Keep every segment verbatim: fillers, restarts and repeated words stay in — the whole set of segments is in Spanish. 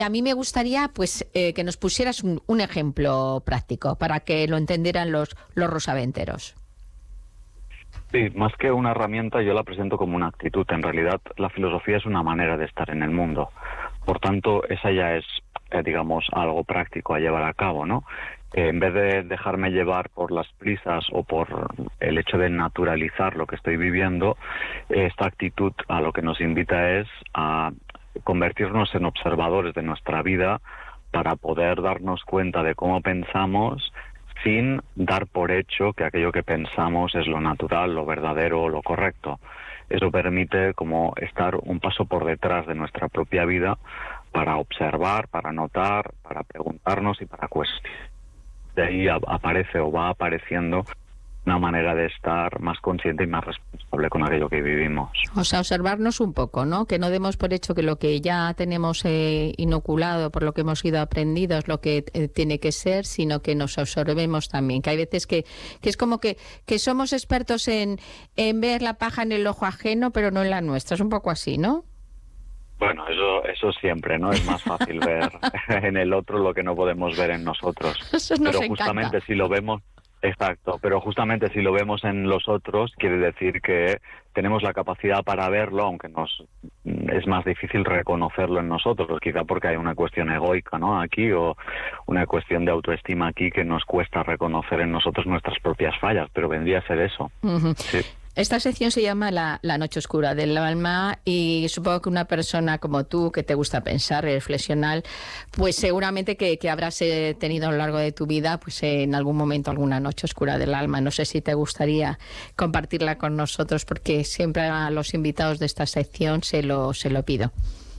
a mí me gustaría pues eh, que nos pusieras un, un ejemplo práctico para que lo entendieran los, los rosaventeros. Sí, más que una herramienta yo la presento como una actitud. En realidad la filosofía es una manera de estar en el mundo. Por tanto, esa ya es, eh, digamos, algo práctico a llevar a cabo, ¿no? Eh, en vez de dejarme llevar por las prisas o por el hecho de naturalizar lo que estoy viviendo, eh, esta actitud a lo que nos invita es a convertirnos en observadores de nuestra vida para poder darnos cuenta de cómo pensamos sin dar por hecho que aquello que pensamos es lo natural, lo verdadero o lo correcto. Eso permite como estar un paso por detrás de nuestra propia vida para observar, para notar, para preguntarnos y para cuestionar. De ahí a- aparece o va apareciendo una manera de estar más consciente y más responsable con aquello que vivimos. O sea, observarnos un poco, ¿no? Que no demos por hecho que lo que ya tenemos eh, inoculado, por lo que hemos ido aprendido, es lo que eh, tiene que ser, sino que nos observemos también. Que hay veces que, que es como que, que somos expertos en, en ver la paja en el ojo ajeno, pero no en la nuestra. Es un poco así, ¿no? Bueno, eso eso siempre, ¿no? Es más fácil ver en el otro lo que no podemos ver en nosotros. Eso nos Pero encanta. justamente si lo vemos, exacto, pero justamente si lo vemos en los otros, quiere decir que tenemos la capacidad para verlo, aunque nos es más difícil reconocerlo en nosotros, quizá porque hay una cuestión egoica, ¿no? Aquí, o una cuestión de autoestima aquí que nos cuesta reconocer en nosotros nuestras propias fallas, pero vendría a ser eso. Ujú. Sí. Esta sección se llama la, la noche oscura del alma y supongo que una persona como tú, que te gusta pensar, reflexionar, pues seguramente que, que habrás eh, tenido a lo largo de tu vida pues eh, en algún momento alguna noche oscura del alma. No sé si te gustaría compartirla con nosotros, porque siempre a los invitados de esta sección se lo, se lo pido.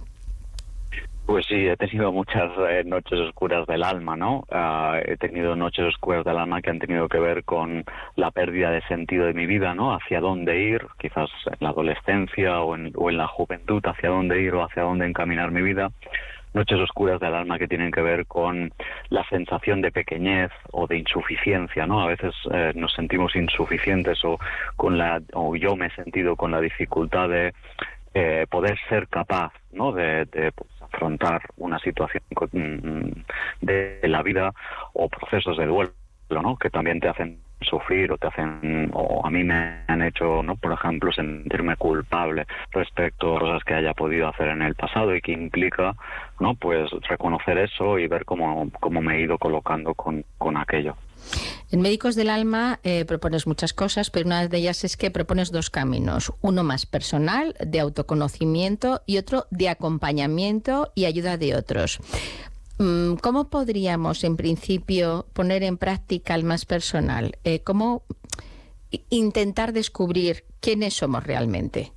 Pues sí, he tenido muchas eh, noches oscuras del alma, ¿no? Uh, he tenido noches oscuras del alma que han tenido que ver con la pérdida de sentido de mi vida, ¿no? Hacia dónde ir, quizás en la adolescencia o en, o en la juventud, hacia dónde ir o hacia dónde encaminar mi vida. Noches oscuras del alma que tienen que ver con la sensación de pequeñez o de insuficiencia, ¿no? A veces eh, nos sentimos insuficientes o con la o yo me he sentido con la dificultad de eh, poder ser capaz, ¿no? De, de pues, afrontar una situación de la vida o procesos de duelo, ¿no? Que también te hacen sufrir o te hacen, o a mí me han hecho, ¿no? Por ejemplo, sentirme culpable respecto a cosas que haya podido hacer en el pasado y que implica, ¿no? Pues reconocer eso y ver cómo, cómo me he ido colocando con, con aquello. En Médicos del Alma eh, propones muchas cosas, pero una de ellas es que propones dos caminos, uno más personal, de autoconocimiento, y otro de acompañamiento y ayuda de otros. ¿Cómo podríamos, en principio, poner en práctica el más personal? Eh, ¿Cómo intentar descubrir quiénes somos realmente?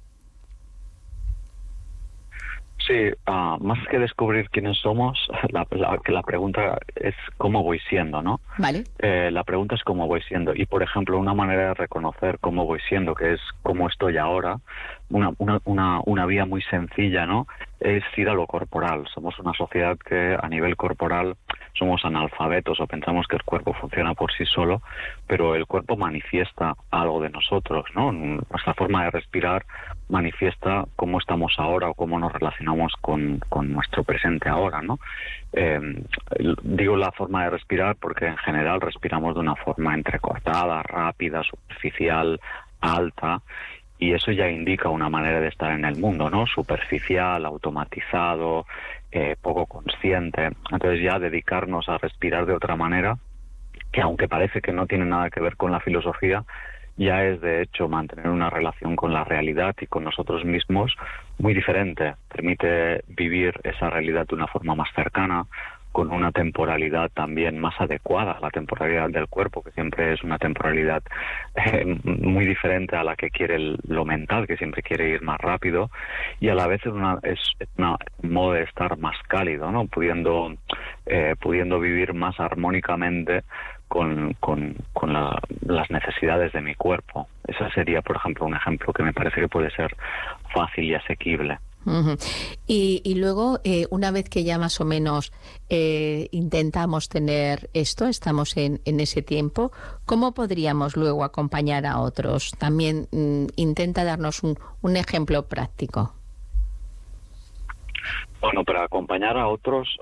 Sí, uh, más que descubrir quiénes somos, la, la, la pregunta es cómo voy siendo, ¿no? Vale. Eh, la pregunta es cómo voy siendo. Y, por ejemplo, una manera de reconocer cómo voy siendo, que es cómo estoy ahora, una, una, una, una vía muy sencilla, ¿no? Es ir a lo corporal. Somos una sociedad que a nivel corporal somos analfabetos o pensamos que el cuerpo funciona por sí solo, pero el cuerpo manifiesta algo de nosotros, ¿no? Nuestra forma de respirar manifiesta cómo estamos ahora o cómo nos relacionamos con, con nuestro presente ahora, ¿no? Eh, digo la forma de respirar porque en general respiramos de una forma entrecortada, rápida, superficial, alta, y eso ya indica una manera de estar en el mundo, ¿no? Superficial, automatizado, eh, poco consciente. Entonces ya dedicarnos a respirar de otra manera, que aunque parece que no tiene nada que ver con la filosofía, ya es de hecho mantener una relación con la realidad y con nosotros mismos muy diferente. Permite vivir esa realidad de una forma más cercana, con una temporalidad también más adecuada, la temporalidad del cuerpo, que siempre es una temporalidad eh, muy diferente a la que quiere el, lo mental, que siempre quiere ir más rápido, y a la vez es, una, es una, un modo de estar más cálido, ¿no? Pudiendo, eh, pudiendo vivir más armónicamente con, con, con la, las necesidades de mi cuerpo. Ese sería, por ejemplo, un ejemplo que me parece que puede ser fácil y asequible. Uh-huh. Y, y luego, eh, una vez que ya más o menos eh, intentamos tener esto, estamos en, en ese tiempo, ¿cómo podríamos luego acompañar a otros? También mm, intenta darnos un, un ejemplo práctico. Bueno, para acompañar a otros